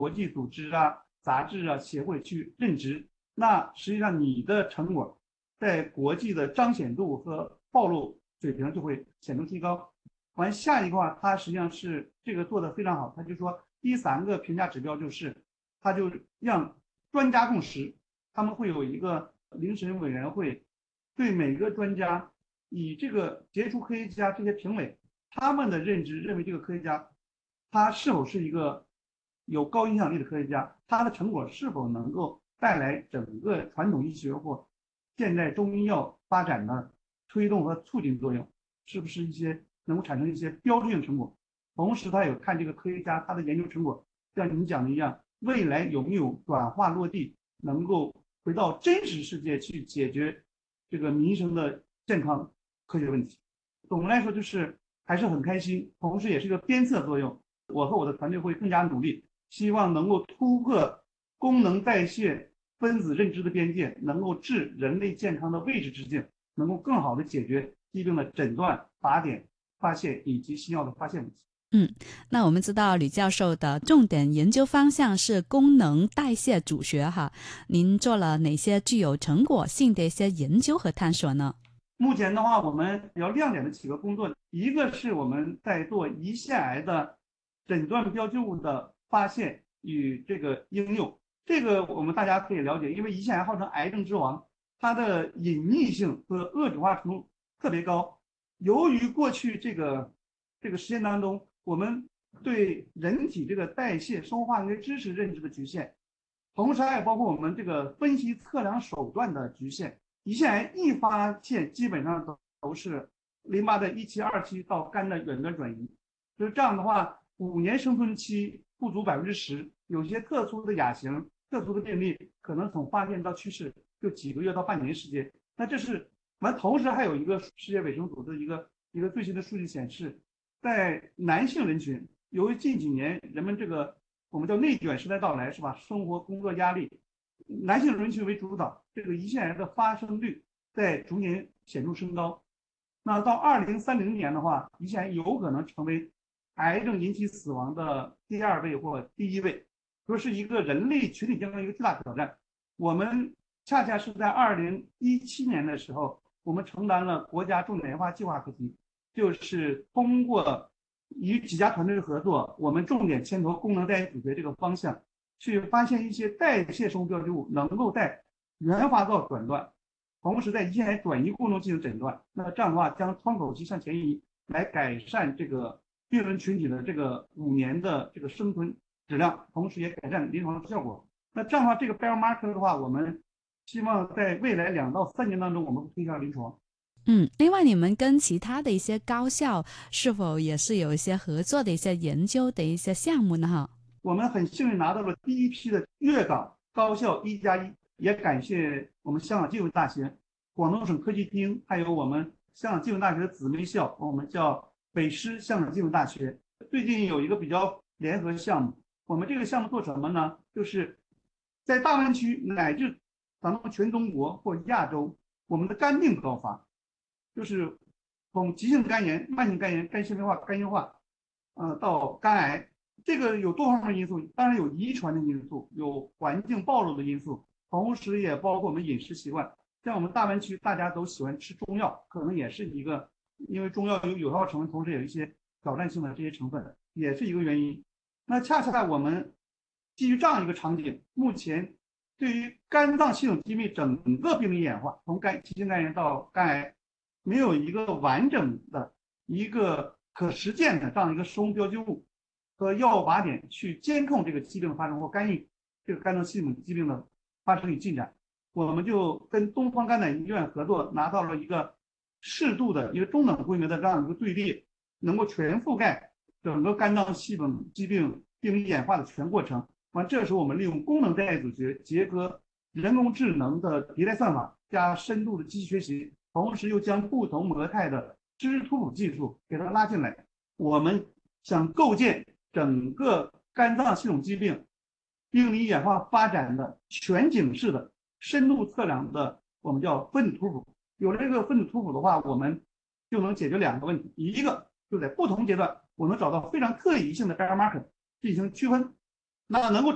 国际组织啊、杂志啊、协会去任职，那实际上你的成果在国际的彰显度和暴露水平就会显著提高。完下一个话，它实际上是这个做的非常好，他就说第三个评价指标就是，他就让专家共识，他们会有一个遴审委员会，对每个专家以这个杰出科学家这些评委他们的认知认为这个科学家他是否是一个有高影响力的科学家，他的成果是否能够带来整个传统医学或现代中医药发展的推动和促进作用，是不是一些能够产生一些标志性成果。同时他有看这个科学家他的研究成果，像你讲的一样，未来有没有转化落地，能够回到真实世界去解决这个民生的健康科学问题。总的来说就是还是很开心，同时也是一个鞭策作用。我和我的团队会更加努力，希望能够突破功能代谢分子认知的边界，能够治人类健康的未知之境，能够更好的解决疾病的诊断、靶点、发现以及新药的发现问题。 那我们知道吕教授的重点研究方向是功能代谢组学哈，您做了哪些具有成果性的一些研究和探索呢？ 目前的话，我们比较亮点的几个工作，一个是我们在做胰腺癌的诊断标记物的发现与这个应用。这个我们大家可以了解，因为胰腺癌号称癌症之王，它的隐匿性和恶质化程度特别高。由于过去这个实践当中，我们对人体这个代谢生物化学知识认知的局限，同时还有包括我们这个分析测量手段的局限。胰腺癌一发现，基本上都是淋巴的1期、2期到肝的远端转移。就是这样的话，5年生存期不足10%，有些特殊的亚型、特殊的病例，可能从发现到去世就几个月到半年时间。那这是完，同时还有一个世界卫生组织一个最新的数据显示，在男性人群，由于近几年人们这个我们叫内卷时代到来，是吧？生活工作压力，男性人群为主导，这个胰腺癌的发生率在逐年显著升高。那到2030年的话，胰腺癌有可能成为癌症引起死亡的第2位或第1位，说是一个人类群体间的一个巨大挑战。我们恰恰是在2017年的时候，我们承担了国家重点研发计划课题，就是通过与几家团队合作，我们重点牵头功能代谢组学这个方向，去发现一些代谢生物标记物能够在原发灶转断，同时在胰腺癌转移过程中进行诊断。那这样的话，将窗口期向前移，来改善这个病人群体的这个5年的这个生存质量，同时也改善临床效果。那这样的话，这个 biomarker 的话，我们希望在未来2到3年当中，我们会推向临床。 另外你们跟其他的一些高校是否也是有一些合作的一些研究的一些项目呢？哈， 我们很幸运拿到了第一批的粤港高校1+1，也感谢我们香港浸会大学、广东省科技厅，还有我们香港浸会大学的姊妹校，我们叫北师香港浸会大学。最近有一个比较联合项目，我们这个项目做什么呢？就是在大湾区乃至咱们全中国或亚洲，我们的肝病高发，就是从急性肝炎、慢性肝炎、肝纤维化、肝硬化，到肝癌，这个有多方面因素，当然有遗传的因素，有环境暴露的因素，同时也包括我们饮食习惯。像我们大湾区大家都喜欢吃中药，可能也是一个，因为中药有有效成分，同时有一些挑战性的这些成分，也是一个原因。那恰恰我们基于这样一个场景，目前对于肝脏系统疾病整个病理演化，从急性肝炎到肝癌，没有一个完整的一个可实践的这样一个生物标记物和药物靶点去监控这个疾病的发生或干预这个肝脏系统疾病的发生与进展。我们就跟东方肝胆医院合作，拿到了一个适度的一个中等规模的这样一个队列，能够全覆盖整个肝脏系统疾病病理演化的全过程。完，这时候我们利用功能代谢组学结合人工智能的迭代算法加深度的机器学习，同时又将不同模态的知识图谱技术给它拉进来，我们想构建整个肝脏系统疾病病理演化发展的全景式的深度测量的，我们叫分子图谱。有了这个分子图谱的话，我们就能解决2个问题，一个就在不同阶段，我能找到非常特异性的 biomarker 进行区分，那能够